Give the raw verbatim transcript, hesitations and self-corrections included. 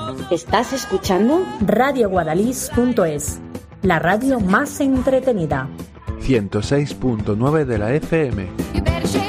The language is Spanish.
¿Estás escuchando? radio guadalís punto es, la radio más entretenida. ciento seis punto nueve de la F M.